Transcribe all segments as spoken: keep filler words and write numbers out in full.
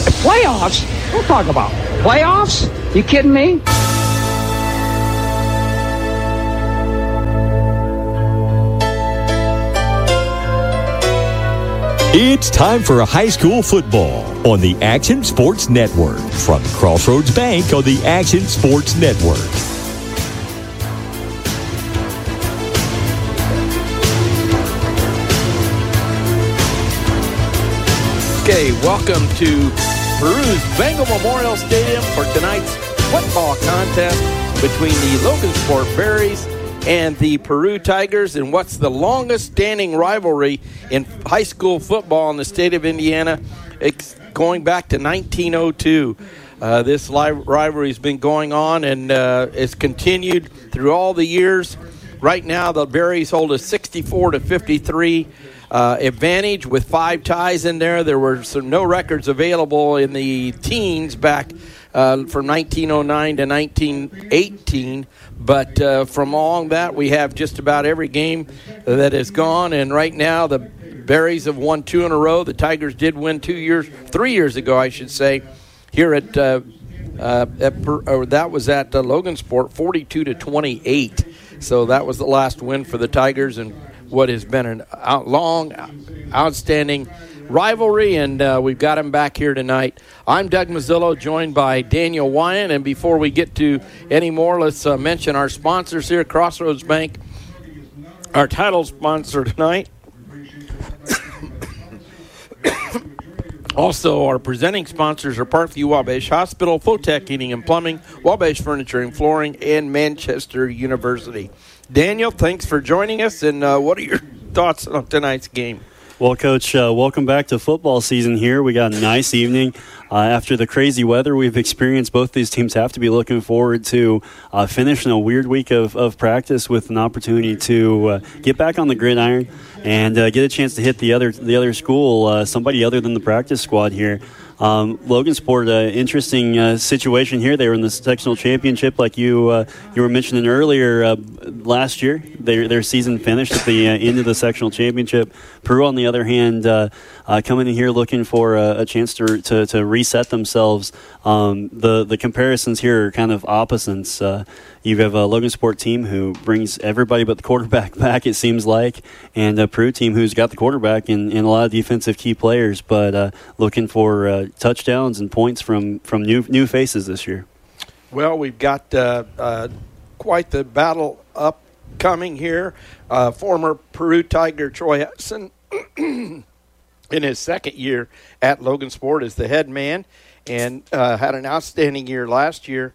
Playoffs? We'll talk about playoffs? You kidding me? It's time for high school football on the Action Sports Network from Crossroads Bank on the Action Sports Network. Okay, welcome to Peru's Bengal Memorial Stadium for tonight's football contest between the Logansport Berries and the Peru Tigers, and what's the longest standing rivalry in high school football in the state of Indiana. It's going back to nineteen oh two. Uh, this li- rivalry has been going on, and uh, it's continued through all the years. Right now, the Berries hold a sixty-four to fifty-three uh, advantage with five ties in there. There were some no records available in the teens back uh, from nineteen oh nine to nineteen eighteen. But uh, from all that, we have just about every game that has gone. And right now, the Berries have won two in a row. The Tigers did win two years, three years ago, I should say, here at, uh, uh, at or that was at uh, Logansport, forty-two to twenty-eight. So that was the last win for the Tigers, and what has been an out, long, outstanding rivalry, and uh, we've got him back here tonight. I'm Doug Mazzillo, joined by Daniel Wyan, and before we get to any more, let's uh, mention our sponsors here, Crossroads Bank, our title sponsor tonight. Also, our presenting sponsors are Parkview Wabash Hospital, Fotech Heating and Plumbing, Wabash Furniture and Flooring, and Manchester University. Daniel, thanks for joining us, and uh, what are your thoughts on tonight's game? Well, Coach, uh, welcome back to football season here. We got a nice evening. Uh, after the crazy weather we've experienced, both these teams have to be looking forward to uh, finishing a weird week of, of practice with an opportunity to uh, get back on the gridiron and uh, get a chance to hit the other the other school, uh, somebody other than the practice squad here. Um, Logansport, uh, interesting uh, situation here. They were in the sectional championship, like you uh, you were mentioning earlier. Uh, last year, their their season finished at the uh, end of the sectional championship. Peru, on the other hand, uh, uh, coming in here looking for a, a chance to, to to reset themselves. Um, the the comparisons here are kind of opposites. Uh, you have a Logansport team who brings everybody but the quarterback back, it seems like, and a Peru team who's got the quarterback and, and a lot of defensive key players, but uh, looking for uh, touchdowns and points from, from new new faces this year. Well, we've got uh, uh, quite the battle upcoming here. Uh, former Peru Tiger Troy Hudson in his second year at Logansport as the head man, and uh, had an outstanding year last year.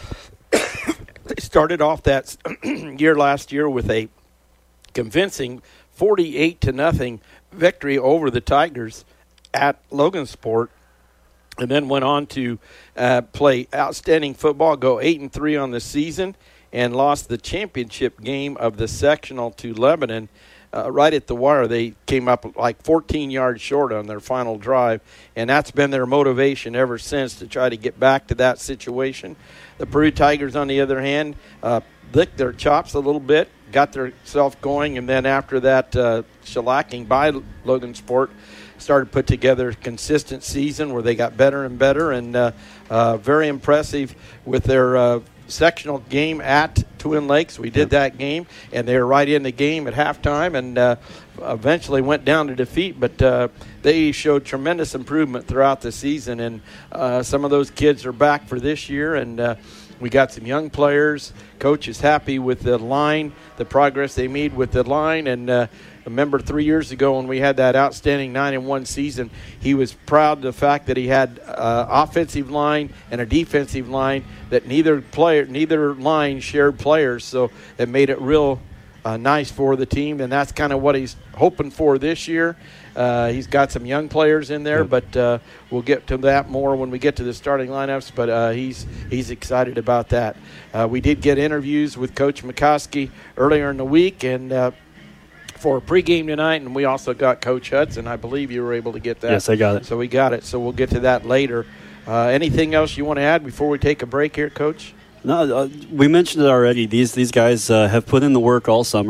They started off that year last year with a convincing forty-eight to nothing victory over the Tigers at Logansport, and then went on to uh, play outstanding football, go eight and three on the season, and lost the championship game of the sectional to Lebanon. Uh, right at the wire, they came up like fourteen yards short on their final drive, and that's been their motivation ever since to try to get back to that situation. The Peru Tigers, on the other hand, uh, licked their chops a little bit, got themselves going, and then after that uh, shellacking by Logansport, started to put together a consistent season where they got better and better, and uh, uh, very impressive with their uh, sectional game at Twin Lakes. We did that game, and they were right in the game at halftime, and uh, eventually went down to defeat, but uh, they showed tremendous improvement throughout the season, and uh, some of those kids are back for this year, and uh, we got some young players. Coach is happy with the line, the progress they made with the line, and uh, remember three years ago when we had that outstanding nine and one season, he was proud of the fact that he had uh, offensive line and a defensive line that neither player, neither line shared players, so it made it real uh, nice for the team, and that's kind of what he's hoping for this year. Uh, he's got some young players in there, but uh, we'll get to that more when we get to the starting lineups, but uh, he's he's excited about that. Uh, we did get interviews with Coach McCoskey earlier in the week, and uh, for a pregame tonight, and we also got Coach Hudson. I believe you were able to get that. Yes, I got it. So we got it, so we'll get to that later. Uh, anything else you want to add before we take a break here, Coach? No, uh, we mentioned it already. These these guys uh, have put in the work all summer.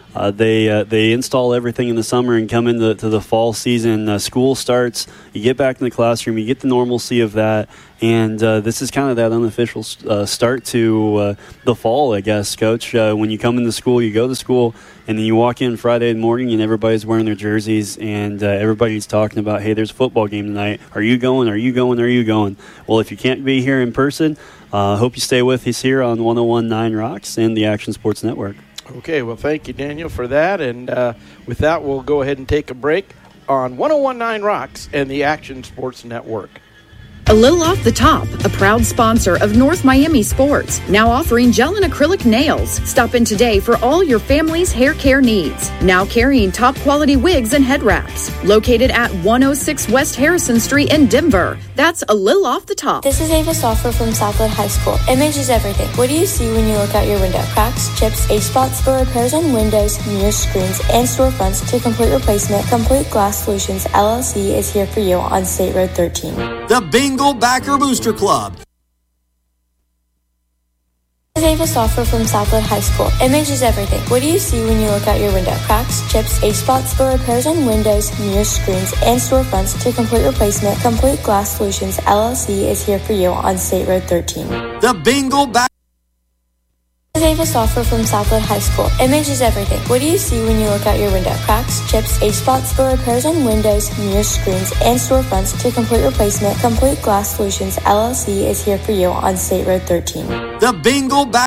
Uh, they uh, they install everything in the summer and come into to the fall season. Uh, school starts. You get back in the classroom. You get the normalcy of that. And uh, this is kind of that unofficial uh, start to uh, the fall, I guess, Coach. Uh, when you come into school, you go to school, and then you walk in Friday morning, and everybody's wearing their jerseys, and uh, everybody's talking about, hey, there's a football game tonight. Are you going? Are you going? Are you going? Well, if you can't be here in person, I uh, hope you stay with us here on one oh one point nine Rocks and the Action Sports Network. Okay, well, thank you, Daniel, for that. And uh, with that, we'll go ahead and take a break on one oh one point nine Rocks and the Action Sports Network. A Little Off the Top, a proud sponsor of North Miami Sports, now offering gel and acrylic nails. Stop in today for all your family's hair care needs. Now carrying top quality wigs and head wraps. Located at one oh six West Harrison Street in Denver. That's A Little Off the Top. This is Ava Stoffer from Southwood High School. Image is everything. What do you see when you look out your window? Cracks, chips, age-spots. For repairs on windows, mirror screens, and storefronts to complete replacement, Complete Glass Solutions L L C is here for you on State Road thirteen. The Bingo Backer Booster Club. This is Ava Stoffer from Southwood High School. Image is everything. What do you see when you look out your window? Cracks, chips, age-spots. For repairs on windows, mirror screens, and storefronts to complete replacement, Complete Glass Solutions L L C is here for you on State Road thirteen. The Bingo Backer. This is Ava Stoffer from Southwood High School. Image is everything. What do you see when you look out your window? Cracks, chips, age-spots. For repairs on windows, mirror screens, and storefronts to complete replacement, Complete Glass Solutions L L C is here for you on State Road thirteen. The Bingo Backer.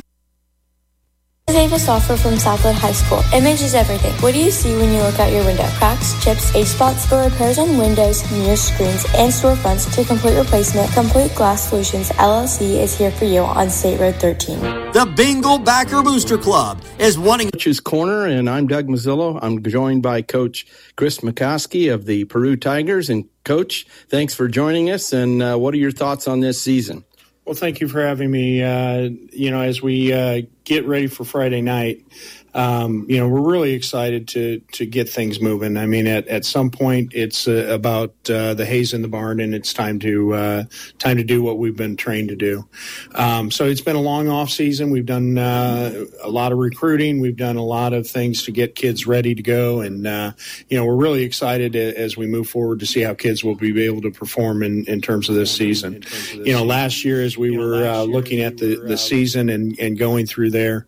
This is Ava Stoffer from Southwood High School. Image is everything. What do you see when you look out your window? Cracks, chips, age-spots. For repairs on windows, mirror screens, and storefronts to complete replacement, Complete Glass Solutions L L C is here for you on State Road thirteen. The Bingo Backer Booster Club is wanting... Coach's Corner, and I'm Doug Mazzillo. I'm joined by Coach Chris McCoskey of the Peru Tigers. And, Coach, thanks for joining us, and uh, what are your thoughts on this season? Well, thank you for having me. Uh, you know, as we uh, get ready for Friday night, um, you know, we're really excited to to get things moving. I mean, at, at some point, it's uh, about uh, the hay's in the barn, and it's time to uh, time to do what we've been trained to do. Um, so it's been a long off season. We've done uh, a lot of recruiting. We've done a lot of things to get kids ready to go, and uh, you know, we're really excited as we move forward to see how kids will be able to perform in, in terms of this season. You know, last year as we were uh, looking at the the season and, and going through there,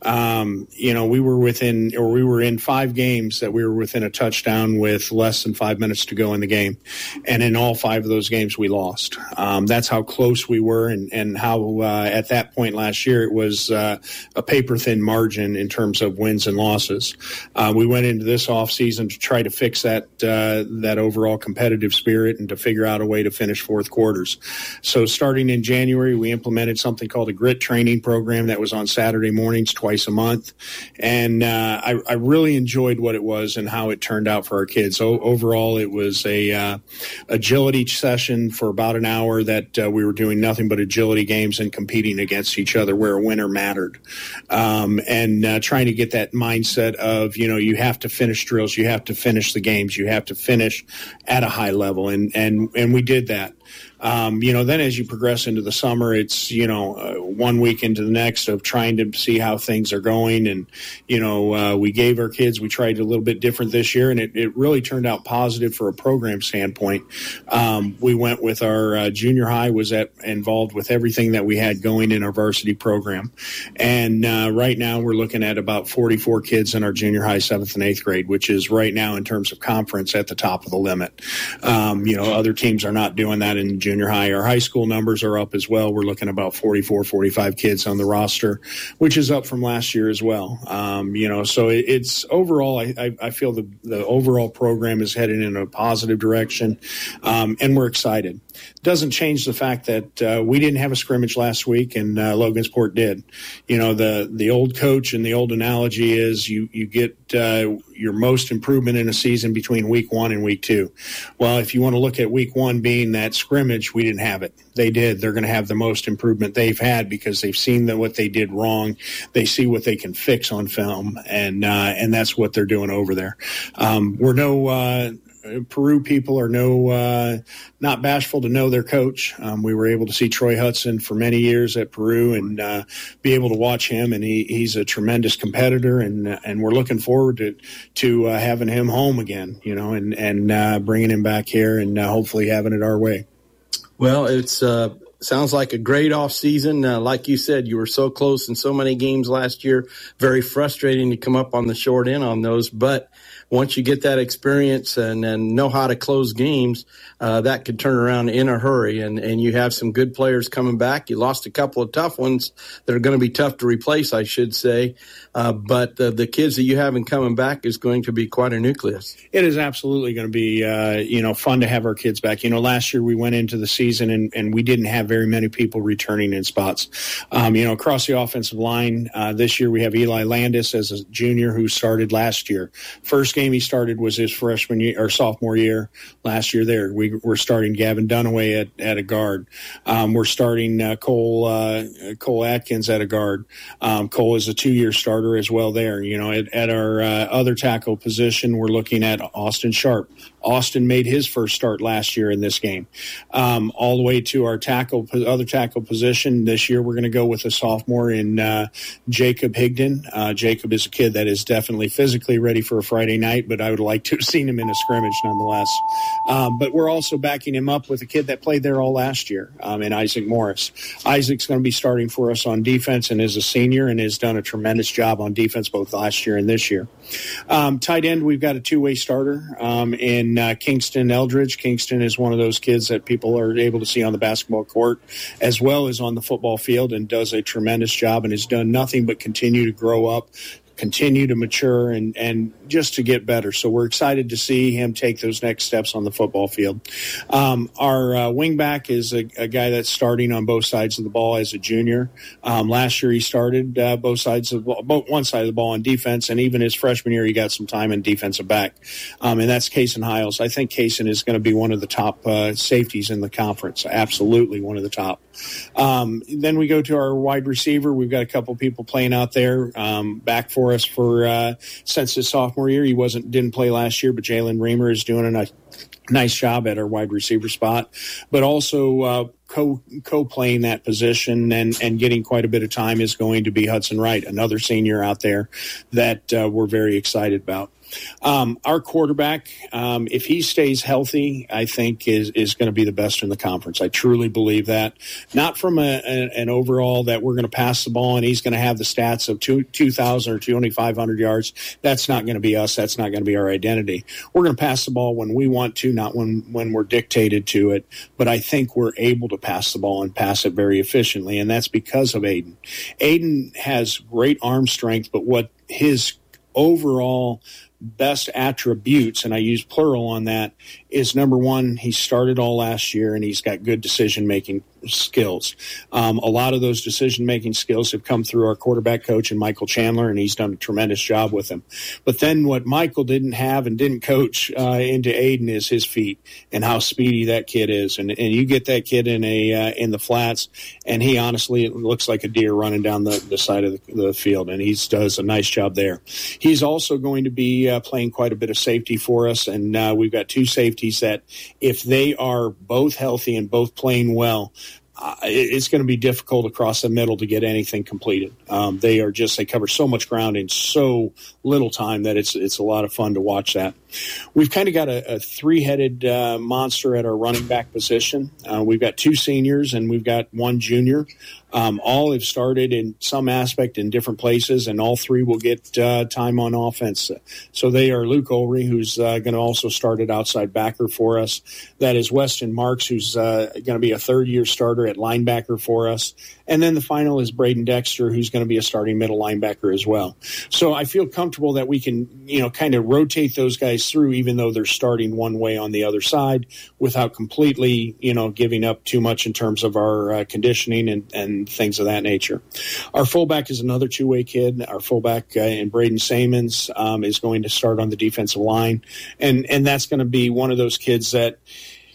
um, you know, we were within, or we were in five games that we were within a touchdown with less than five minutes to go in the game. And in all five of those games, we lost. Um, that's how close we were, and, and how uh, at that point last year, it was uh, a paper-thin margin in terms of wins and losses. Uh, we went into this offseason to try to fix that, uh, that overall competitive spirit and to figure out a way to finish fourth quarters. So starting in January, we implemented something called a grit training program that was on Saturday mornings twice a month. And uh, I, I really enjoyed what it was and how it turned out for our kids. So overall, it was a uh, agility session for about an hour that uh, we were doing nothing but agility games and competing against each other where a winner mattered. Um, and uh, trying to get that mindset of, you know, you have to finish drills, you have to finish the games, you have to finish at a high level. And, and, and we did that. Um, you know, then as you progress into the summer, it's, you know, uh, one week into the next of trying to see how things are going. And, you know, uh, we gave our kids, we tried a little bit different this year, and it, it really turned out positive for a program standpoint. Um, we went with our uh, junior high was at, involved with everything that we had going in our varsity program. And uh, right now we're looking at about forty-four kids in our junior high seventh and eighth grade, which is right now in terms of conference at the top of the limit. Um, you know, other teams are not doing that in junior high. Our high school numbers are up as well. We're looking at about forty-four, forty-five kids on the roster, which is up from last year as well. Um, you know, so it, it's overall, I, I, I feel the, the overall program is headed in a positive direction, um, and we're excited. Doesn't change the fact that uh, we didn't have a scrimmage last week, and uh, Logansport did. You know, the the old coach and the old analogy is you you get uh, your most improvement in a season between week one and week two. Well, if you want to look at week one being that scrimmage, we didn't have it. They did. They're going to have the most improvement they've had because they've seen that what they did wrong. They see what they can fix on film, and uh, and that's what they're doing over there. Um, we're no. Uh, Peru people are no uh, not bashful to know their coach. Um, we were able to see Troy Hudson for many years at Peru and uh, be able to watch him, and he, he's a tremendous competitor, and and we're looking forward to to uh, having him home again, you know, and and uh, bringing him back here and uh, hopefully having it our way. Well, it's uh, sounds like a great off season. Uh, like you said, you were so close in so many games last year. Very frustrating to come up on the short end on those, but once you get that experience and, and know how to close games, uh, that could turn around in a hurry. And, and you have some good players coming back. You lost a couple of tough ones that are going to be tough to replace, I should say. Uh, but the, the kids that you have in coming back is going to be quite a nucleus. It is absolutely going to be, uh, you know, fun to have our kids back. You know, last year we went into the season and, and we didn't have very many people returning in spots. Um, you know, across the offensive line, uh, this year we have Eli Landis as a junior who started last year. First game he started was his freshman year or sophomore year last year there. We, we're starting Gavin Dunaway at, at a guard. Um, we're starting uh, Cole uh, Cole Atkins at a guard. Um, Cole is a two-year starter as well there. You know, at, at our uh, other tackle position, we're looking at Austin Sharp. Austin made his first start last year in this game. Um, all the way to our tackle, other tackle position this year, we're going to go with a sophomore in uh, Jacob Higdon. Uh, Jacob is a kid that is definitely physically ready for a Friday night, but I would like to have seen him in a scrimmage nonetheless. Um, but we're also backing him up with a kid that played there all last year, um, in Isaac Morris. Isaac's going to be starting for us on defense and is a senior and has done a tremendous job on defense both last year and this year. Um, tight end, we've got a two-way starter um, in uh, Kingston Eldridge. Kingston is one of those kids that people are able to see on the basketball court as well as on the football field and does a tremendous job and has done nothing but continue to grow up, continue to mature, and, and just to get better. So we're excited to see him take those next steps on the football field. Um, our uh, wingback is a, a guy that's starting on both sides of the ball as a junior. Um, last year he started uh, both sides of both one side of the ball on defense, and even his freshman year he got some time in defensive back. Um, and that's Kaysen Hiles. I think Kaysen is going to be one of the top uh, safeties in the conference. Absolutely one of the top. Um, then we go to our wide receiver. We've got a couple people playing out there um, back for us for uh, since his sophomore year. He wasn't didn't play last year, but Jalen Reamer is doing a nice, nice job at our wide receiver spot, but also uh, co co playing that position and and getting quite a bit of time is going to be Hudson Wright, another senior out there that uh, we're very excited about. Um, our quarterback, um, if he stays healthy, I think is, is going to be the best in the conference. I truly believe that. Not from a, a, an overall that we're going to pass the ball and he's going to have the stats of two, 2,000 or twenty-five hundred yards. That's not going to be us. That's not going to be our identity. We're going to pass the ball when we want to, not when, when we're dictated to it. But I think we're able to pass the ball and pass it very efficiently, and that's because of Aiden. Aiden has great arm strength, but what his overall best attributes, and I use plural on that, is number one, he started all last year and he's got good decision-making skills. Um, a lot of those decision-making skills have come through our quarterback coach and Michael Chandler, and he's done a tremendous job with him. But then what Michael didn't have and didn't coach uh, into Aiden is his feet and how speedy that kid is. And, and you get that kid in a uh, in the flats, and he honestly it looks like a deer running down the, the side of the, the field, and he does a nice job there. He's also going to be uh, playing quite a bit of safety for us, and uh, we've got two safeties that if they are both healthy and both playing well, Uh, it's going to be difficult across the middle to get anything completed. Um, they are just, they cover so much ground in so little time that it's it's a lot of fun to watch that. We've kind of got a, a three-headed uh, monster at our running back position. Uh, we've got two seniors and we've got one junior. Um, all have started in some aspect in different places, and all three will get uh, time on offense. So they are Luke Ulrey, who's uh, going to also start at outside backer for us. That is Weston Marks, who's uh, going to be a third-year starter at linebacker for us. And then the final is Braden Dexter, who's going to be a starting middle linebacker as well. So I feel comfortable that we can, you know, kind of rotate those guys through, even though they're starting one way on the other side, without completely, you know, giving up too much in terms of our uh, conditioning and, and things of that nature. Our fullback is another two-way kid. Our fullback uh, in Braden Samons um, is going to start on the defensive line. And, and that's going to be one of those kids that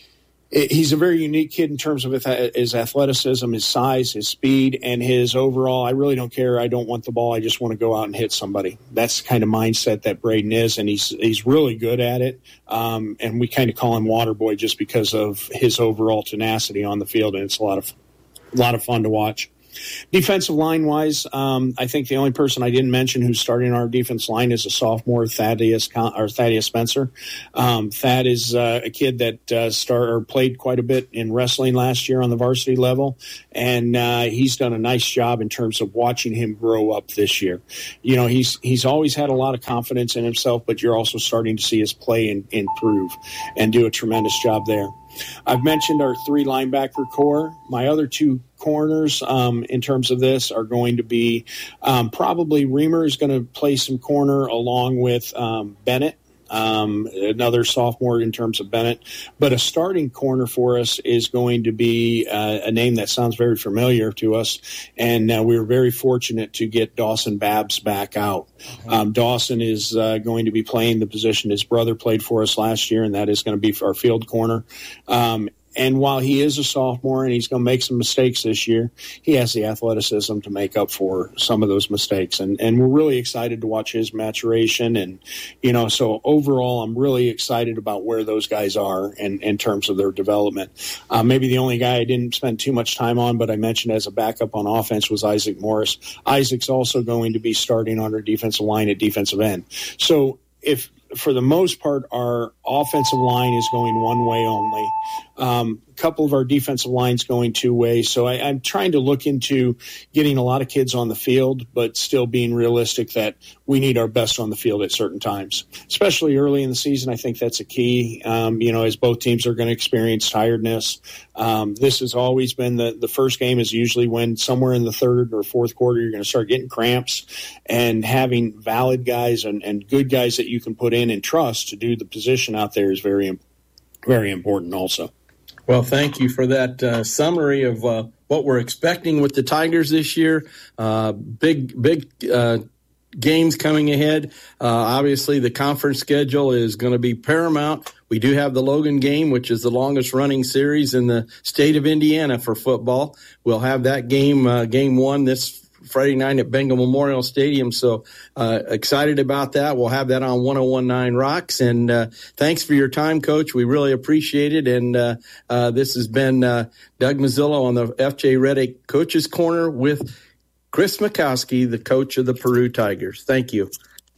he's a very unique kid in terms of his athleticism, his size, his speed, and his overall, I really don't care. I don't want the ball. I just want to go out and hit somebody. That's the kind of mindset that Braden is, and he's he's really good at it. Um, and we kind of call him Water Boy just because of his overall tenacity on the field, and it's a lot of a lot of fun to watch. Defensive line-wise, um, I think the only person I didn't mention who's starting our defense line is a sophomore, Thaddeus or Thaddeus Spencer. Um, Thad is uh, a kid that uh, started or played quite a bit in wrestling last year on the varsity level, and uh, he's done a nice job in terms of watching him grow up this year. You know, he's he's always had a lot of confidence in himself, but you're also starting to see his play in, improve and do a tremendous job there. I've mentioned our three linebacker core. My other two corners um, in terms of this are going to be um, probably Reamer is going to play some corner along with um, Bennett. Um, another sophomore in terms of Bennett, but a starting corner for us is going to be uh, a name that sounds very familiar to us, and uh, we were very fortunate to get Dawson Babbs back out. Mm-hmm. Um, Dawson is uh, going to be playing the position his brother played for us last year, and that is going to be for our field corner. Um, And while he is a sophomore and he's going to make some mistakes this year, he has the athleticism to make up for some of those mistakes. And, and we're really excited to watch his maturation. And, you know, so overall, I'm really excited about where those guys are in, in terms of their development. Uh, maybe the only guy I didn't spend too much time on, but I mentioned as a backup on offense was Isaac Morris. Isaac's also going to be starting on our defensive line at defensive end. So if, for the most part, our offensive line is going one way only. Um, a couple of our defensive lines going two ways. So I, I'm trying to look into getting a lot of kids on the field, but still being realistic that we need our best on the field at certain times, especially early in the season. I think that's a key, um, you know, as both teams are going to experience tiredness. Um, this has always been the, the first game is usually when somewhere in the third or fourth quarter, you're going to start getting cramps, and having valid guys and, and good guys that you can put in and trust to do the position out there is very, very important also. Well, thank you for that uh, summary of uh, what we're expecting with the Tigers this year. Uh, big, big uh, games coming ahead. Uh, obviously, the conference schedule is going to be paramount. We do have the Logan game, which is the longest-running series in the state of Indiana for football. We'll have that game, uh, game one, this Friday night at Bengal Memorial Stadium. So uh, excited about that. We'll have that on one oh one point nine Rocks. And uh, thanks for your time, Coach. We really appreciate it. And uh, uh, this has been uh, Doug Mazzillo on the F J Reddick Coach's Corner with Chris Makowski, the coach of the Peru Tigers. Thank you.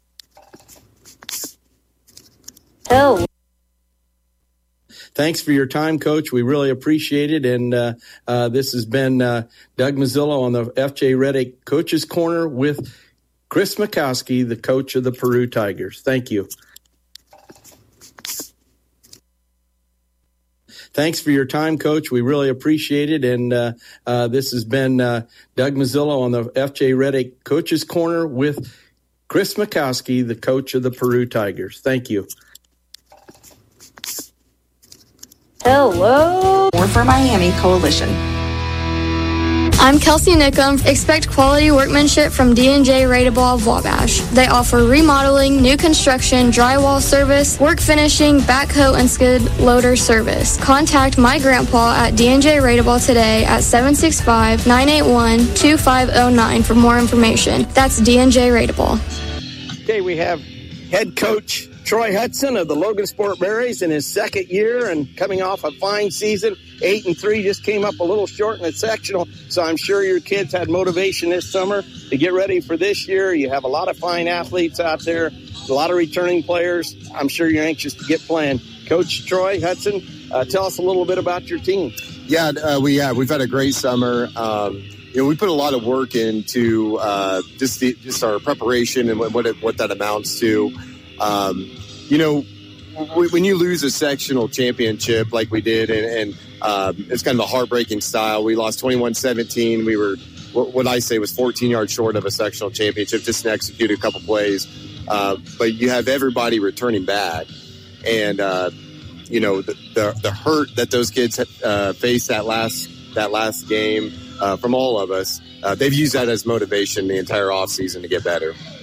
Oh. Thanks for your time, Coach. We really appreciate it. And uh, uh, this has been uh, Doug Mazzillo on the F J Reddick Coach's Corner with Chris Makowski, the coach of the Peru Tigers. Thank you. Thanks for your time, Coach. We really appreciate it. And uh, uh, this has been uh, Doug Mazzillo on the F J Reddick Coach's Corner with Chris Makowski, the coach of the Peru Tigers. Thank you. Hello. More for Miami Coalition. I'm Kelsey Nickum. Expect quality workmanship from D and J Rateable of Wabash. They offer remodeling, new construction, drywall service, work finishing, backhoe, and skid loader service. Contact my grandpa at D and J Rateable today at seven six five, nine eight one, two five zero nine for more information. That's D and J Rateable. Okay, we have head coach Troy Hudson of the Logan Sport Berries in his second year and coming off a fine season. Eight and three, just came up a little short in the sectional. So I'm sure your kids had motivation this summer to get ready for this year. You have a lot of fine athletes out there, a lot of returning players. I'm sure you're anxious to get playing. Coach Troy Hudson, uh, tell us a little bit about your team. Yeah, uh, we have. We've had a great summer. Um, you know, we put a lot of work into uh, just the, just our preparation and what it, what that amounts to. Um, you know, when you lose a sectional championship like we did, and, and um, it's kind of a heartbreaking style. We lost twenty-one seventeen. We were, what I say was fourteen yards short of a sectional championship, just to execute a couple plays. Uh, but you have everybody returning back. And, uh, you know, the, the, the hurt that those kids uh, faced that last, that last game uh, from all of us, uh, they've used that as motivation the entire offseason to get better.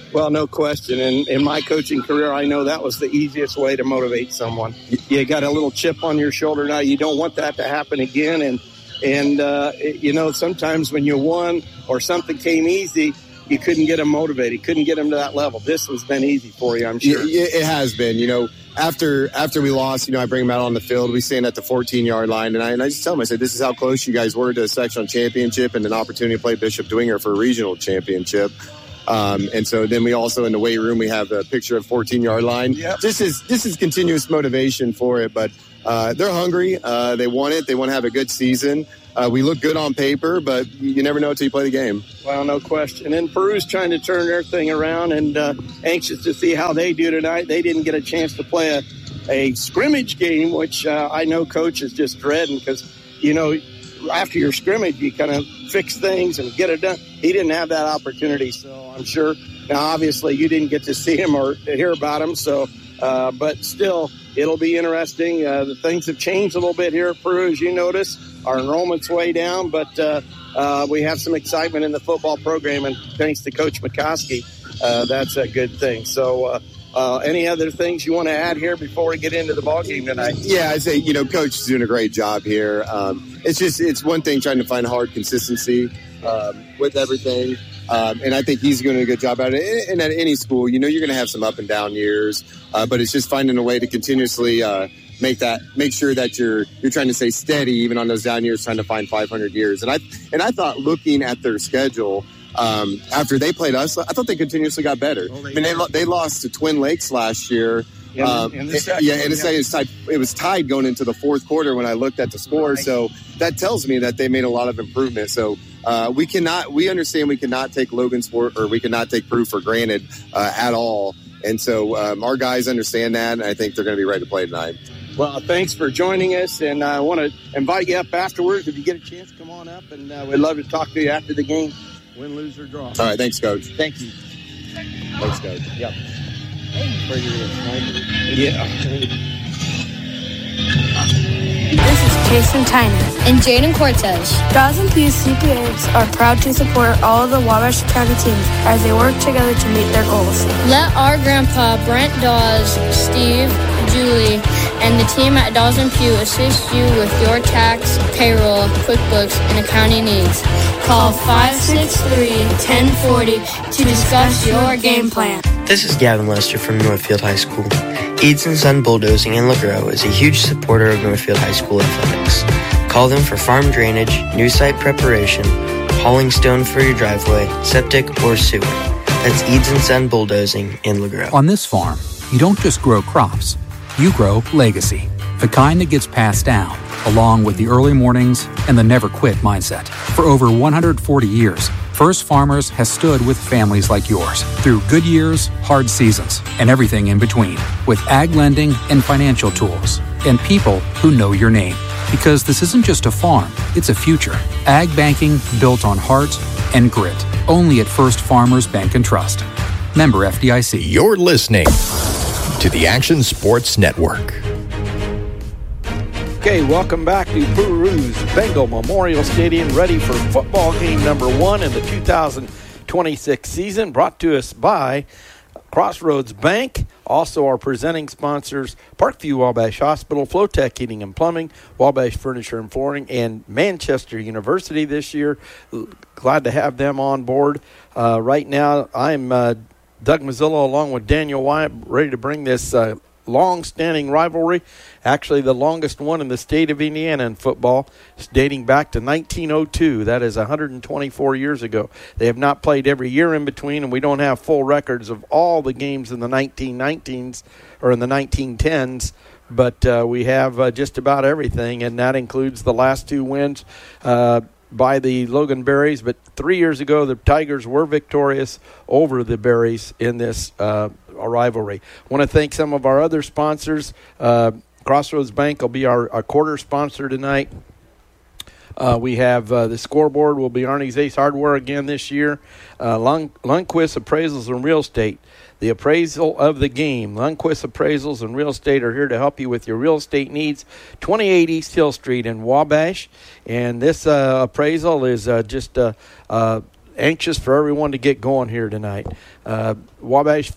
Well, no question. And in my coaching career, I know that was the easiest way to motivate someone. You got a little chip on your shoulder now. You don't want that to happen again. And, and uh, it, you know, sometimes when you won or something came easy, you couldn't get them motivated, couldn't get them to that level. This has been easy for you, I'm sure. It, it has been. You know, after after we lost, you know, I bring them out on the field. We stand at the fourteen-yard line, and I, and I just tell them, I said, this is how close you guys were to a sectional championship and an opportunity to play Bishop Dwenger for a regional championship. Um, and so then we also, in the weight room, we have a picture of fourteen-yard line. Yep. This is this is continuous motivation for it, but uh, they're hungry. Uh, they want it. They want to have a good season. Uh, we look good on paper, but you never know until you play the game. Well, no question. And Peru's trying to turn their thing around and uh, anxious to see how they do tonight. They didn't get a chance to play a, a scrimmage game, which uh, I know Coach is just dreading because, you know, after your scrimmage, you kind of fix things and get it done. He didn't have that opportunity, so I'm sure. Now, obviously, you didn't get to see him or hear about him, so uh, but still, it'll be interesting. Uh, the things have changed a little bit here at Peru, as you notice. Our enrollment's way down, but uh, uh, we have some excitement in the football program, and thanks to Coach McCoskey, uh, that's a good thing. So uh, uh, any other things you want to add here before we get into the ballgame tonight? Yeah, I'd say, you know, Coach is doing a great job here. Um, it's just, it's one thing trying to find hard consistency um, with everything. Um, and I think he's doing a good job at it. And at any school, you know, you're going to have some up and down years, uh, but it's just finding a way to continuously uh, make that, make sure that you're you're trying to stay steady even on those down years, trying to find five hundred years. And I and I thought looking at their schedule um, after they played us, I thought they continuously got better. Well, they I mean, they, they lost to Twin Lakes last year. In, um, in the second, yeah, and it's, yeah. It, was tied, it was tied going into the fourth quarter when I looked at the score. Right. So that tells me that they made a lot of improvement. So uh, we cannot, we understand we cannot take Logansport or we cannot take Peru for granted uh, at all. And so um, our guys understand that, and I think they're going to be ready to play tonight. Well, thanks for joining us, and I want to invite you up afterwards. If you get a chance, come on up, and uh, we'd love to talk to you after the game, win, lose, or draw. All right, thanks, Coach. Thank you. Thanks, Coach. Yep. Yeah. This is Jason Tynan and Jaden Cortez. Dawson Pew C P As are proud to support all of the Wabash County teams as they work together to meet their goals. Let our grandpa Brent Dawes, Steve, Julie, and the team at Dawson Pew assist you with your tax, payroll, QuickBooks, and accounting needs. Call five six three, one oh four oh to discuss your game plan. This is Gavin Lester from Northfield High School. Eads and Son Bulldozing in LeGros is a huge supporter of Northfield High School athletics. Call them for farm drainage, new site preparation, hauling stone for your driveway, septic, or sewer. That's Eads and Son Bulldozing in LeGros. On this farm, you don't just grow crops. You grow legacy, the kind that gets passed down, along with the early mornings and the never-quit mindset. For over one hundred forty years, First Farmers has stood with families like yours through good years, hard seasons, and everything in between, with ag lending and financial tools, and people who know your name. Because this isn't just a farm, it's a future. Ag banking built on heart and grit. Only at First Farmers Bank and Trust. Member F D I C. You're listening to the Action Sports Network. Okay, welcome back to Peru's Bengal Memorial Stadium, ready for football game number one in the two thousand twenty-six season, brought to us by Crossroads Bank. Also our presenting sponsors, Parkview Wabash Hospital, Flowtech Heating and Plumbing, Wabash Furniture and Flooring, and Manchester University this year. Glad to have them on board. Uh, right now, I'm uh, Doug Mazzillo along with Daniel Wyatt, ready to bring this uh, long-standing rivalry, actually the longest one in the state of Indiana in football. It's dating back to nineteen oh two. That is one hundred twenty-four years ago. They have not played every year in between, and we don't have full records of all the games in the nineteen nineteens or in the nineteen tens, but uh, we have uh, just about everything, and that includes the last two wins uh, by the Logan Berries. But three years ago, the Tigers were victorious over the Berries in this uh, rivalry. I want to thank some of our other sponsors. Uh, Crossroads Bank will be our, our quarter sponsor tonight. Uh, we have uh, the scoreboard will be Arnie's Ace Hardware again this year. Uh, Lund- Lundquist Appraisals and Real Estate. The appraisal of the game. Lundquist Appraisals and Real Estate are here to help you with your real estate needs. twenty-eight East Hill Street in Wabash. And this uh, appraisal is uh, just uh, uh, anxious for everyone to get going here tonight. Uh, Wabash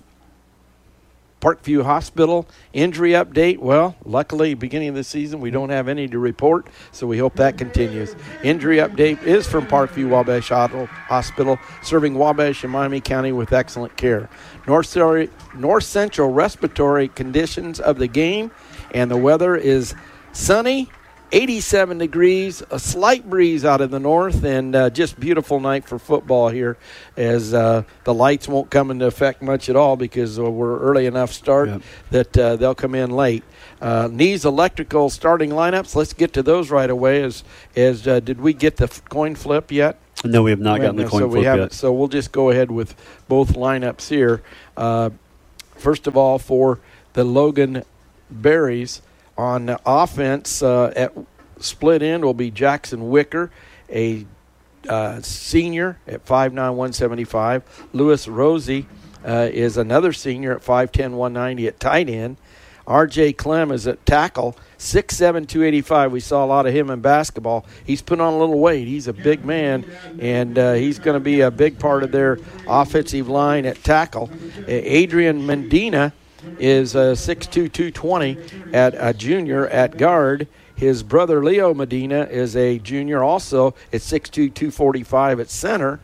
Parkview Hospital injury update. Well, luckily, beginning of the season, we don't have any to report, so we hope that continues. Injury update is from Parkview Wabash Hospital, serving Wabash and Miami County with excellent care. North, North Central respiratory conditions of the game, and the weather is sunny, eighty-seven degrees, a slight breeze out of the north, and uh, just beautiful night for football here, as uh, the lights won't come into effect much at all because uh, we're early enough start yep. that uh, they'll come in late. Uh, Nees Electrical starting lineups. Let's get to those right away. As as uh, did we get the f- coin flip yet? No, we have not gotten the coin so flip we haven't, yet. So we'll just go ahead with both lineups here. Uh, first of all, for the Logan Berries. On offense, uh, at split end will be Jackson Wicker, a uh, senior at five nine, one seventy-five. Lewis Rosie uh, is another senior at five ten, one ninety at tight end. R J Clem is at tackle, six seven, two eighty-five. We saw a lot of him in basketball. He's put on a little weight. He's a big man, and uh, he's going to be a big part of their offensive line at tackle. Uh, Adrian Mendina is uh, six two, two twenty at a junior at guard. His brother Leo Medina is a junior also at six two, two forty-five at center.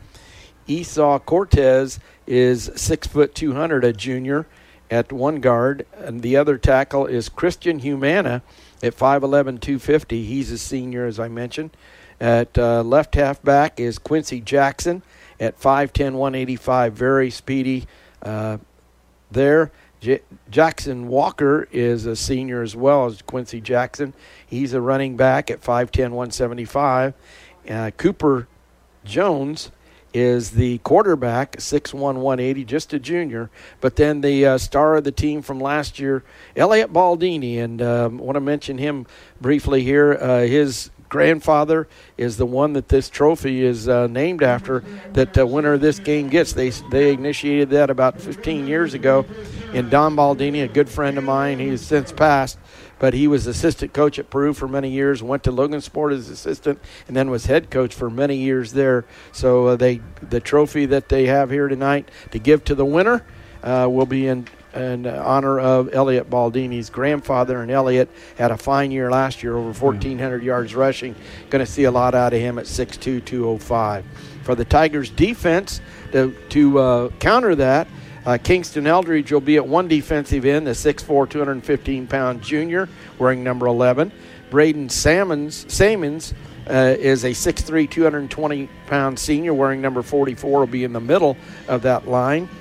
Esau Cortez is six foot two hundred, a junior at one guard. And the other tackle is Christian Humana at five eleven, two fifty. He's a senior, as I mentioned. At uh, left halfback is Quincy Jackson at five ten, one eighty-five, very speedy uh, there. J- Jackson Walker is a senior as well as Quincy Jackson. He's a running back at five ten, one seventy-five. Uh, Cooper Jones is the quarterback, six one, one eighty, just a junior. But then the uh, star of the team from last year, Elliot Baldini, and I um, want to mention him briefly here. Uh, his grandfather is the one that this trophy is uh, named after, that the winner of this game gets. They they initiated that about fifteen years ago. And Don Baldini, a good friend of mine, he's since passed, but he was assistant coach at Peru for many years, went to Logan Sport as assistant, and then was head coach for many years there. So uh, they the trophy that they have here tonight to give to the winner uh, will be in in honor of Elliot Baldini's grandfather. And Elliot had a fine year last year, over fourteen hundred yards rushing. Going to see a lot out of him at six two, two oh five. For the Tigers defense, to, to uh, counter that, Uh, Kingston Eldridge will be at one defensive end, the six four, two fifteen pound junior, wearing number eleven. Braden Salmons, Salmons uh, is a six three, two twenty pound senior, wearing number forty-four, will be in the middle of that line.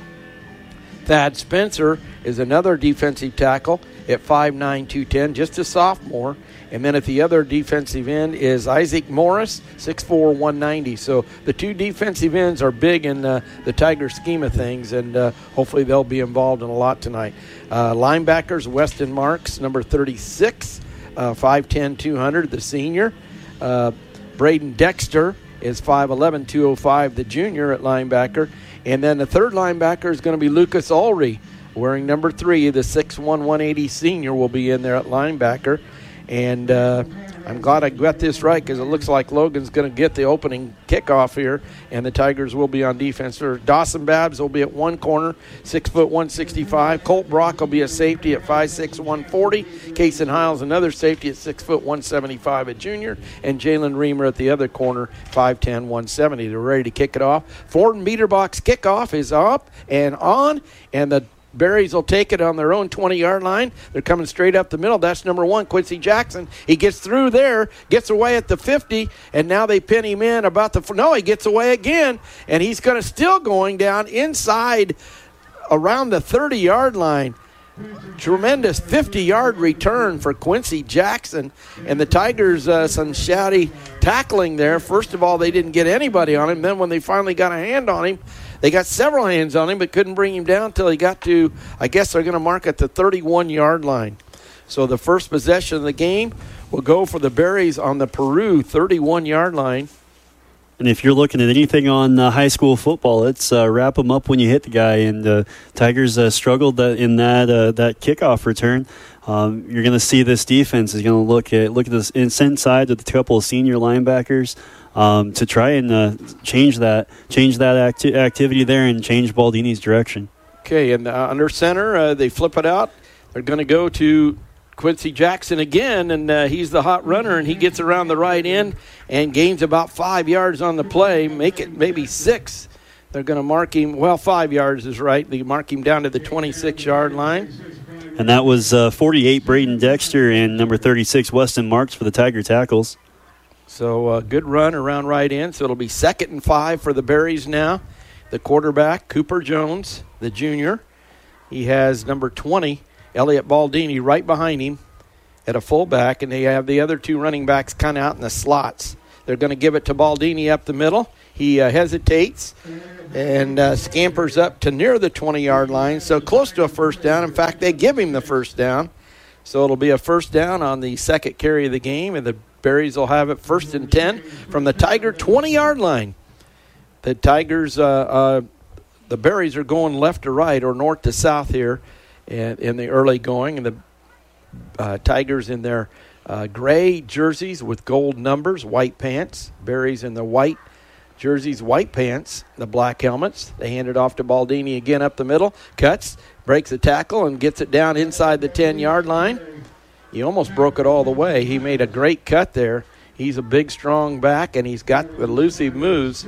Thad Spencer is another defensive tackle at five nine, two ten, just a sophomore. And then at the other defensive end is Isaac Morris, six four, one ninety. So the two defensive ends are big in uh, the Tiger scheme of things, and uh, hopefully they'll be involved in a lot tonight. Uh, linebackers, Weston Marks, number thirty-six, uh, five ten, two hundred, the senior. Uh, Braden Dexter is five eleven, two oh five, the junior at linebacker. And then the third linebacker is going to be Lucas Ulrey, wearing number three, the six one, one eighty senior will be in there at linebacker. And uh, I'm glad I got this right, because it looks like Logan's going to get the opening kickoff here, and the Tigers will be on defense. Or Dawson Babs will be at one corner, six foot one sixty-five. Colt Brock will be a safety at five six, one forty. Kason Hiles, another safety at six foot one seventy-five, a junior. And Jalen Reamer at the other corner, five ten, one seventy. They're ready to kick it off. Ford meter box kickoff is up and on, and the Berries will take it on their own twenty-yard line. They're coming straight up the middle. That's number one, Quincy Jackson. He gets through there, gets away at the fifty, and now they pin him in about the – no, he gets away again, and he's going to still going down inside around the thirty-yard line. Tremendous fifty-yard return for Quincy Jackson. And the Tigers, uh, some shouty tackling there. First of all, they didn't get anybody on him. Then when they finally got a hand on him, they got several hands on him, but couldn't bring him down until he got to, I guess they're going to mark at the thirty-one-yard line. So the first possession of the game will go for the Berries on the Peru thirty-one-yard line. And if you're looking at anything on uh, high school football, it's uh, wrap them up when you hit the guy. And uh, Tigers uh, struggled in that uh, that kickoff return. Um, you're going to see this defense is going to look at look at this inside with a couple of senior linebackers um, to try and uh, change that change that acti- activity there and change Baldini's direction. Okay, and uh, under center, uh, they flip it out. They're going to go to Quincy Jackson again, and uh, he's the hot runner, and he gets around the right end and gains about five yards on the play, make it maybe six. They're going to mark him, well, five yards is right. They mark him down to the twenty-six-yard line. And that was uh, forty-eight, Braden Dexter, and number thirty-six, Weston Marks for the Tiger tackles. So a uh, good run around right end. So it'll be second and five for the Berries now. The quarterback, Cooper Jones, the junior. He has number twenty, Elliot Baldini, right behind him at a fullback, and they have the other two running backs kind of out in the slots. They're going to give it to Baldini up the middle. He uh, hesitates and uh, scampers up to near the twenty-yard line, so close to a first down. In fact, they give him the first down. So it'll be a first down on the second carry of the game, and the Berries will have it first and ten from the Tiger twenty-yard line. The Tigers, uh, uh, the Berries are going left to right or north to south here in, in the early going, and the uh, Tigers in their uh, gray jerseys with gold numbers, white pants. Berries in the white jerseys, white pants, the black helmets. They hand it off to Baldini again up the middle, cuts, breaks a tackle, and gets it down inside the ten-yard line. He almost broke it all the way. He made a great cut there. He's a big, strong back, and he's got elusive moves.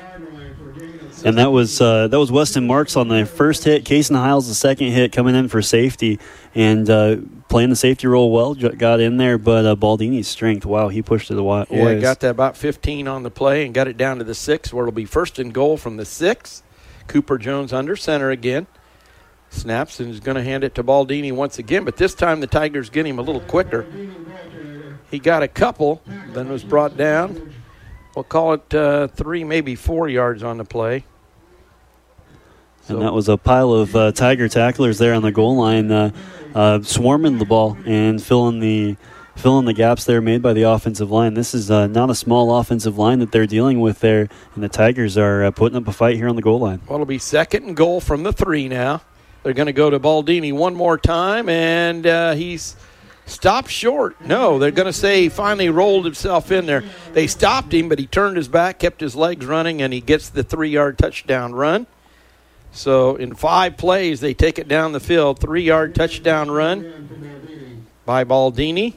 And that was uh, that was Weston Marks on the first hit. Cason Hiles the second hit, coming in for safety and uh, playing the safety role well. Got in there, but uh, Baldini's strength, wow, he pushed it away. Yeah, got that about fifteen on the play and got it down to the six, where it'll be first and goal from the six. Cooper Jones under center again. Snaps and is going to hand it to Baldini once again, but this time the Tigers get him a little quicker. He got a couple, then was brought down. We'll call it uh, three, maybe four yards on the play. And so, that was a pile of uh, Tiger tacklers there on the goal line, uh, uh, swarming the ball and filling the filling the gaps there made by the offensive line. This is uh, not a small offensive line that they're dealing with there, and the Tigers are uh, putting up a fight here on the goal line. Well, it'll be second and goal from the three now. They're going to go to Baldini one more time, and uh, he's stopped short. No, they're going to say he finally rolled himself in there. They stopped him, but he turned his back, kept his legs running, and he gets the three-yard touchdown run. So in five plays, they take it down the field. Three-yard touchdown run by Baldini.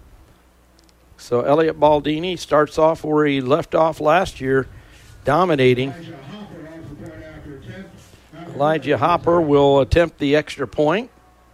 So Elliot Baldini starts off where he left off last year, dominating. Elijah Hopper will attempt the extra point.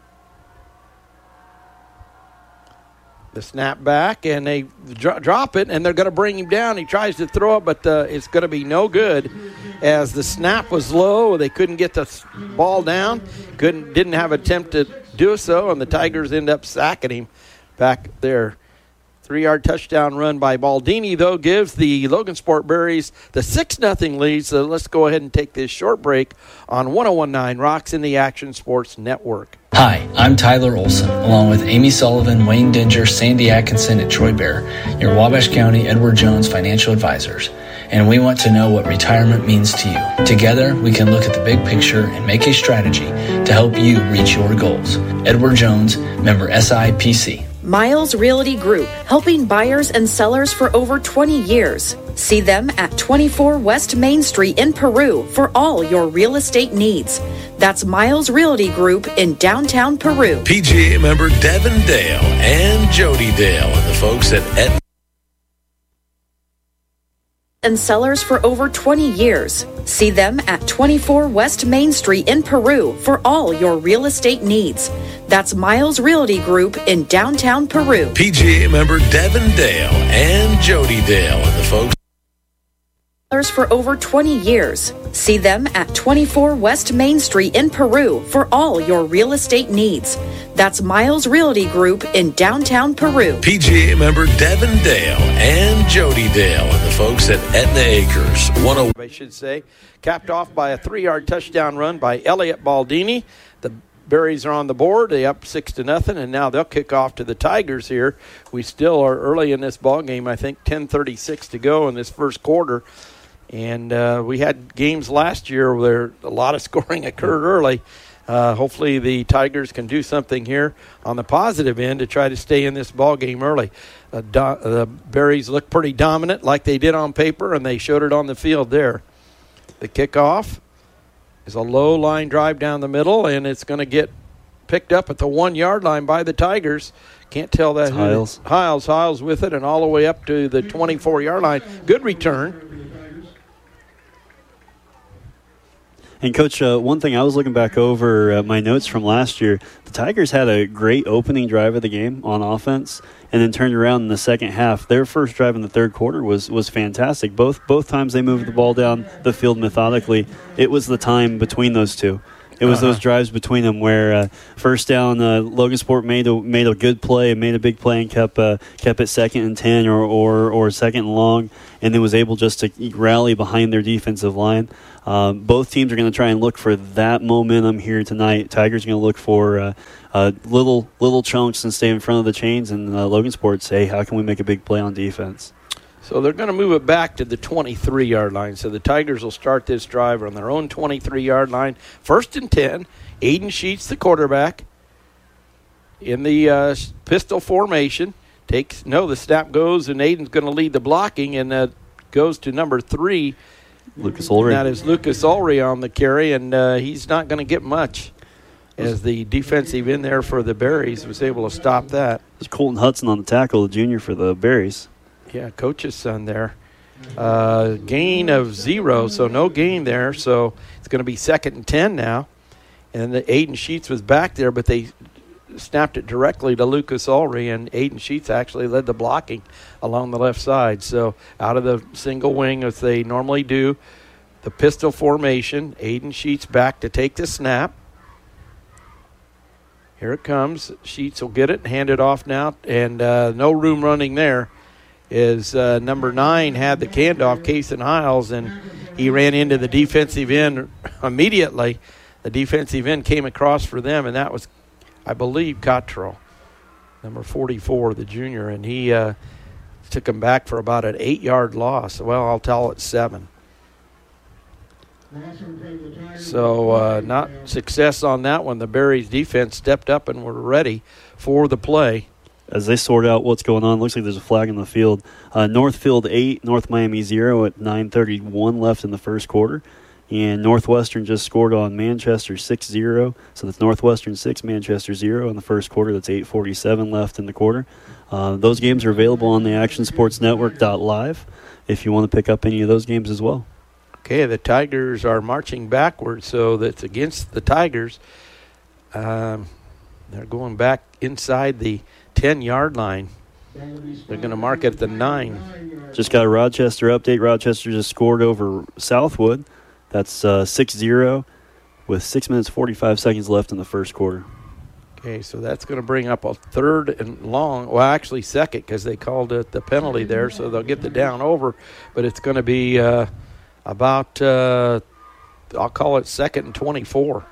The snap back, and they dro- drop it, and they're going to bring him down. He tries to throw it, but uh, it's going to be no good. As the snap was low, they couldn't get the ball down, couldn't didn't have an attempt to do so, and the Tigers end up sacking him back there. Three-yard touchdown run by Baldini, though, gives the Logan Sport Berries the six nothing lead. So let's go ahead and take this short break on one oh one point nine Rocks in the Action Sports Network. Hi, I'm Tyler Olson, along with Amy Sullivan, Wayne Dinger, Sandy Atkinson, and Troy Bear, your Wabash County Edward Jones financial advisors. And we want to know what retirement means to you. Together, we can look at the big picture and make a strategy to help you reach your goals. Edward Jones, member S I P C. Miles Realty Group, helping buyers and sellers for over twenty years. See them at twenty-four West Main Street in Peru for all your real estate needs. That's Miles Realty Group in downtown Peru. P G A member Devin Dale and Jody Dale and the folks at Et- and sellers for over twenty years. See them at twenty-four West Main Street in Peru for all your real estate needs. That's Miles Realty Group in downtown Peru. P G A member Devin Dale and Jody Dale and the folks for over twenty years. See them at twenty-four West Main Street in Peru for all your real estate needs. That's Miles Realty Group in downtown Peru. P G A member Devin Dale and Jody Dale and the folks at Etna Acres. one oh I should say, capped off by a three-yard touchdown run by Elliot Baldini. The Berries are on the board. They up six to nothing, and now they'll kick off to the Tigers here. We still are early in this ball game. I think ten thirty-six to go in this first quarter. And uh, we had games last year where a lot of scoring occurred early. Uh, hopefully the Tigers can do something here on the positive end to try to stay in this ball game early. Uh, do- the Berries look pretty dominant like they did on paper, and they showed it on the field there. The kickoff is a low line drive down the middle, and it's going to get picked up at the one-yard line by the Tigers. Can't tell that. Hiles. Hiles. Hiles with it, and all the way up to the twenty-four-yard line. Good return. And, Coach, uh, one thing I was looking back over uh, my notes from last year, the Tigers had a great opening drive of the game on offense and then turned around in the second half. Their first drive in the third quarter was was fantastic. Both both times they moved the ball down the field methodically. It was the time between those two. It was uh-huh. those drives between them where uh, first down, uh, Logansport made a made a good play and made a big play and kept uh, kept it second and ten or, or or second and long, and then was able just to rally behind their defensive line. Um, both teams are going to try and look for that momentum here tonight. Tigers are going to look for uh, uh, little little chunks and stay in front of the chains, and uh, Logansport say, how can we make a big play on defense? So they're going to move it back to the twenty-three-yard line. So the Tigers will start this drive on their own twenty-three-yard line. First and ten. Aiden Sheets, the quarterback, in the uh, pistol formation. Takes no, the snap goes, and Aiden's going to lead the blocking, and uh, goes to number three. Lucas Ulrey. That is Lucas Ulrey on the carry, and uh, he's not going to get much as the defensive in there for the Berries was able to stop that. There's Colton Hudson on the tackle, the junior for the Berries. Yeah, coach's son there. Uh, gain of zero, so no gain there. So it's going to be second and ten now. And the Aiden Sheets was back there, but they snapped it directly to Lucas Ulrey, and Aiden Sheets actually led the blocking along the left side. So out of the single wing, as they normally do, the pistol formation, Aiden Sheets back to take the snap. Here it comes. Sheets will get it, hand it off now, and uh, no room running there. Is uh, number nine had the handoff, Kason Hiles, and he ran into the defensive end immediately. The defensive end came across for them, and that was, I believe, Cottrell, number forty-four, the junior, and he uh, took him back for about an eight-yard loss. Well, I'll tell it seven. So uh, not success on that one. The Berries defense stepped up and were ready for the play. As they sort out what's going on, looks like there's a flag in the field. Uh, Northfield eight, North Miami zero at nine thirty-one left in the first quarter. And Northwestern just scored on Manchester six zero. So that's Northwestern six, Manchester zero in the first quarter. That's eight forty-seven left in the quarter. Uh, those games are available on the action sports network dot live if you want to pick up any of those games as well. Okay, the Tigers are marching backwards, so that's against the Tigers. Um, they're going back inside the ten-yard line. They're going to mark it at the nine. Just got a Rochester update. Rochester just scored over Southwood. That's uh, six zero with six minutes, forty-five seconds left in the first quarter. Okay, so that's going to bring up a third and long. Well, actually second, because they called it the penalty there, so they'll get the down over. But it's going to be uh, about, uh, I'll call it second and twenty-four.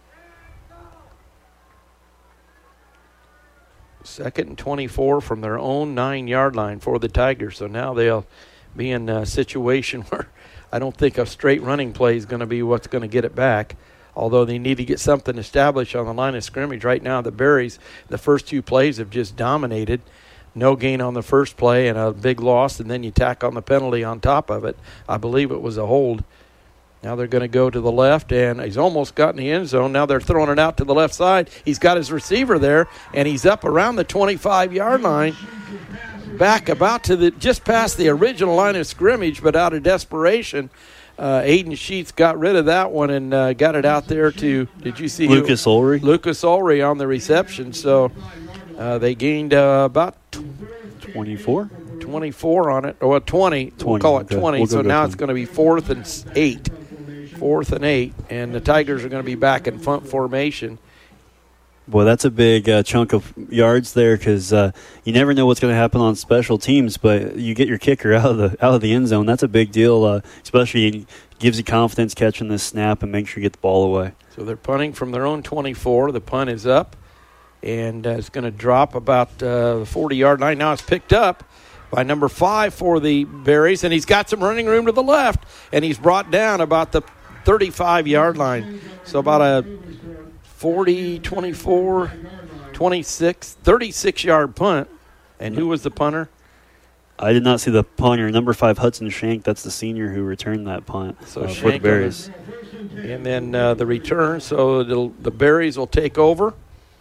Second and twenty-four from their own nine-yard line for the Tigers. So now they'll be in a situation where I don't think a straight running play is going to be what's going to get it back, although they need to get something established on the line of scrimmage. Right now, the Berries, the first two plays have just dominated. No gain on the first play and a big loss, and then you tack on the penalty on top of it. I believe it was a hold. Now they're going to go to the left, and he's almost got in the end zone. Now they're throwing it out to the left side. He's got his receiver there, and he's up around the twenty-five-yard line, back about to the just past the original line of scrimmage, but out of desperation, uh, Aiden Sheets got rid of that one and uh, got it out there to, did you see? Lucas Ulrey. Lucas Ulrey on the reception. So uh, they gained uh, about twenty-four? twenty-four on it, or twenty. twenty We'll call it okay. twenty. We'll so go now twenty. It's going to be fourth and eight. Fourth and eight, and the Tigers are going to be back in front formation. Boy, that's a big uh, chunk of yards there because uh, you never know what's going to happen on special teams. But you get your kicker out of the out of the end zone. That's a big deal, uh, especially gives you confidence catching this snap and make sure you get the ball away. So they're punting from their own twenty-four. The punt is up, and uh, it's going to drop about uh, the forty-yard line. Now it's picked up by number five for the Berries, and he's got some running room to the left, and he's brought down about the thirty-five-yard line. So about a forty, twenty-four, twenty-six, thirty-six-yard punt. And who was the punter? I did not see the punter. Number five, Hudson Shank. That's the senior who returned that punt so uh, for the Berries. And then uh, the return, so the Berries will take over.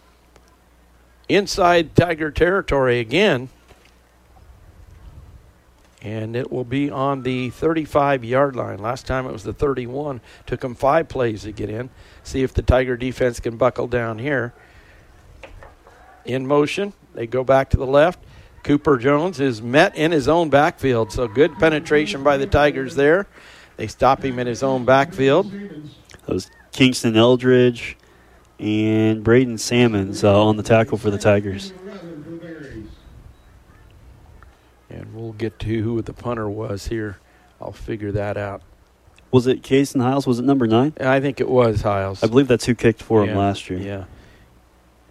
Inside Tiger territory again. And it will be on the thirty-five-yard line. Last time it was the thirty-one. Took them five plays to get in. See if the Tiger defense can buckle down here. In motion. They go back to the left. Cooper Jones is met in his own backfield. So good penetration by the Tigers there. They stop him in his own backfield. That was Kingston Eldridge and Braden Salmons uh, on the tackle for the Tigers. And we'll get to who the punter was here. I'll figure that out. Was it Kason Hiles? Was it number nine? I think it was Hiles. I believe that's who kicked for yeah, him last year. Yeah.